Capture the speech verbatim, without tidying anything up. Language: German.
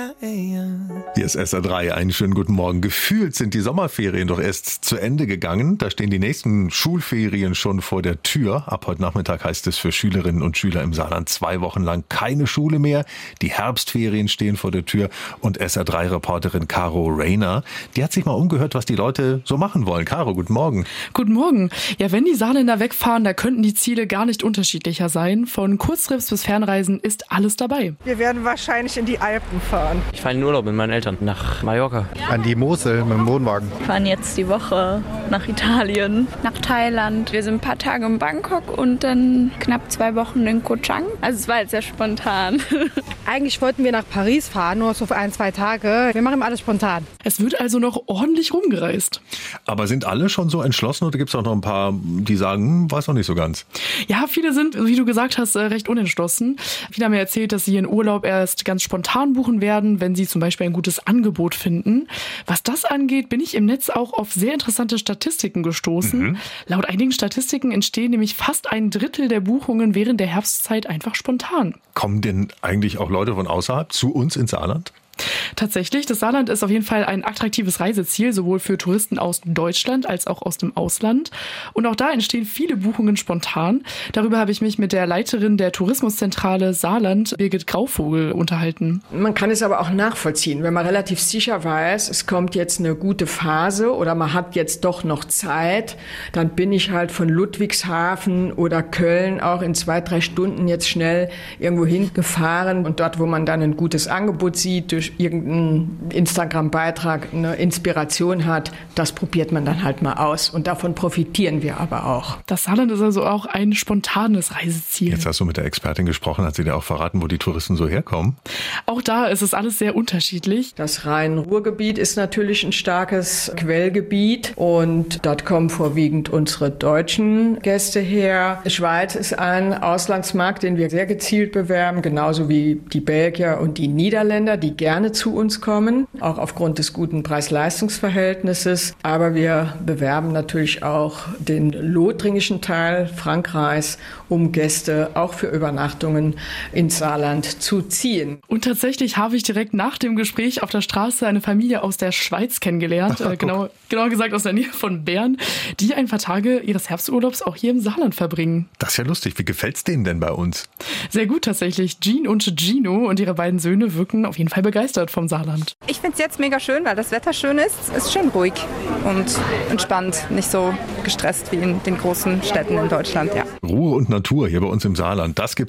Hier ist S R drei, einen schönen guten Morgen. Gefühlt sind die Sommerferien doch erst zu Ende gegangen. Da stehen die nächsten Schulferien schon vor der Tür. Ab heute Nachmittag heißt es für Schülerinnen und Schüler im Saarland zwei Wochen lang keine Schule mehr. Die Herbstferien stehen vor der Tür und S R drei Reporterin Caro Rayner, die hat sich mal umgehört, was die Leute so machen wollen. Caro, guten Morgen. Guten Morgen. Ja, wenn die Saarländer wegfahren, da könnten die Ziele gar nicht unterschiedlicher sein. Von Kurztrips bis Fernreisen ist alles dabei. Wir werden wahrscheinlich in die Alpen fahren. Ich fahre in den Urlaub mit meinen Eltern nach Mallorca. An die Mosel mit dem Wohnwagen. Wir fahren jetzt die Woche nach Italien, nach Thailand. Wir sind ein paar Tage in Bangkok und dann knapp zwei Wochen in Koh Chang. Also es war jetzt sehr spontan. Eigentlich wollten wir nach Paris fahren, nur so für ein, zwei Tage. Wir machen alles spontan. Es wird also noch ordentlich rumgereist. Aber sind alle schon so entschlossen oder gibt es auch noch ein paar, die sagen, hm, weiß noch nicht so ganz? Ja, viele sind, wie du gesagt hast, recht unentschlossen. Viele haben mir erzählt, dass sie ihren Urlaub erst ganz spontan buchen werden, wenn sie zum Beispiel ein gutes Angebot finden. Was das angeht, bin ich im Netz auch auf sehr interessante Statistiken gestoßen. Mhm. Laut einigen Statistiken entstehen nämlich fast ein Drittel der Buchungen während der Herbstzeit einfach spontan. Kommen denn eigentlich auch Leute von außerhalb zu uns ins Saarland? Tatsächlich, das Saarland ist auf jeden Fall ein attraktives Reiseziel, sowohl für Touristen aus Deutschland als auch aus dem Ausland. Und auch da entstehen viele Buchungen spontan. Darüber habe ich mich mit der Leiterin der Tourismuszentrale Saarland, Birgit Grauvogel, unterhalten. Man kann es aber auch nachvollziehen, wenn man relativ sicher weiß, es kommt jetzt eine gute Phase oder man hat jetzt doch noch Zeit, dann bin ich halt von Ludwigshafen oder Köln auch in zwei, drei Stunden jetzt schnell irgendwo hingefahren. Und dort, wo man dann ein gutes Angebot sieht, durch irgendeinen Instagram-Beitrag eine Inspiration hat, das probiert man dann halt mal aus. Und davon profitieren wir aber auch. Das Saarland ist also auch ein spontanes Reiseziel. Jetzt hast du mit der Expertin gesprochen, hat sie dir auch verraten, wo die Touristen so herkommen? Auch da ist es alles sehr unterschiedlich. Das Rhein-Ruhr-Gebiet ist natürlich ein starkes Quellgebiet und dort kommen vorwiegend unsere deutschen Gäste her. Schweiz ist ein Auslandsmarkt, den wir sehr gezielt bewerben, genauso wie die Belgier und die Niederländer, die gerne zu uns kommen, auch aufgrund des guten Preis-Leistungs-Verhältnisses. Aber wir bewerben natürlich auch den lothringischen Teil Frankreichs, um Gäste auch für Übernachtungen ins Saarland zu ziehen. Und tatsächlich habe ich direkt nach dem Gespräch auf der Straße eine Familie aus der Schweiz kennengelernt, äh, genau, genauer gesagt aus der Nähe von Bern, die ein paar Tage ihres Herbsturlaubs auch hier im Saarland verbringen. Das ist ja lustig. Wie gefällt's denen denn bei uns? Sehr gut tatsächlich. Jean und Gino und ihre beiden Söhne wirken auf jeden Fall begeistert vom Saarland. Ich finde es jetzt mega schön, weil das Wetter schön ist. Es ist schön ruhig und entspannt, nicht so gestresst wie in den großen Städten in Deutschland. Ja. Ruhe und Natur hier bei uns im Saarland, das gibt's